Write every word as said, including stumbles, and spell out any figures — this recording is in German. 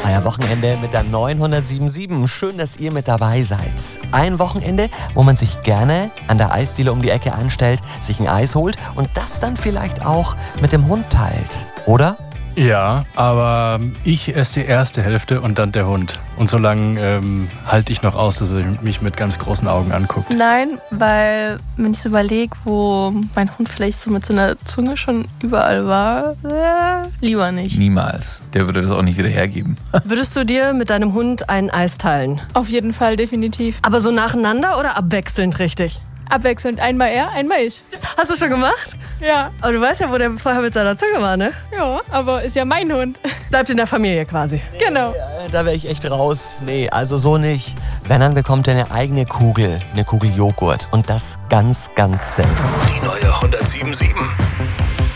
Wochenende mit der neunhundertsiebenundsiebzig. Schön, dass ihr mit dabei seid. Ein Wochenende, wo man sich gerne an der Eisdiele um die Ecke anstellt, sich ein Eis holt und das dann vielleicht auch mit dem Hund teilt, oder? Ja, aber ich esse die erste Hälfte und dann der Hund. Und so lange ähm, halte ich noch aus, dass er mich mit ganz großen Augen anguckt. Nein, weil wenn ich so überlege, wo mein Hund vielleicht so mit seiner Zunge schon überall war, äh, lieber nicht. Niemals. Der würde das auch nicht wieder hergeben. Würdest du dir mit deinem Hund ein Eis teilen? Auf jeden Fall, definitiv. Aber so nacheinander oder abwechselnd richtig? Abwechselnd, einmal er, einmal ich. Hast du schon gemacht? Ja. Aber du weißt ja, wo der vorher mit seiner Zunge war, ne? Ja, aber ist ja mein Hund. Bleibt in der Familie quasi. Genau. Nee, da wäre ich echt raus. Nee, also so nicht. Wenn, dann bekommt er eine eigene Kugel, eine Kugel Joghurt. Und das ganz, ganz selten. Die neue hundertsiebenundsiebzig.